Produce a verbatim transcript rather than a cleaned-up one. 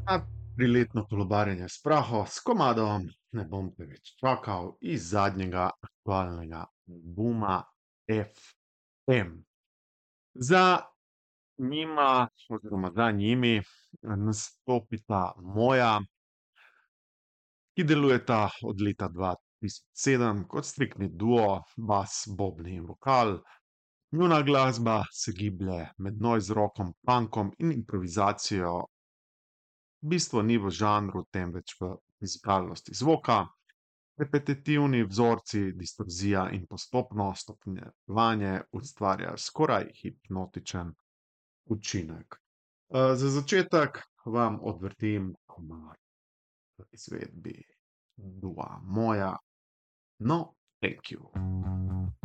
A priletno kolobarjenje s prahom s komadom Ne bom te več čakal iz zadnjega aktualnega albuma F M. Za njima oziroma za njimi nastopita Moja, ki delujeta od leta dva tisoč sedem kot striktni duo, bas, bobni in vokal. Njuna glasba se giblje med noise rockom, punkom in improvizacijo. V bistvu ni v žanru, temveč v fizikalnosti zvoka, repetitivni vzorci, distorzija in postopno stopnjevanje ustvarjajo skoraj hipnotičen učinek. za začetek vam odvrtim komad v izvedbi dua Moja, No Thank You.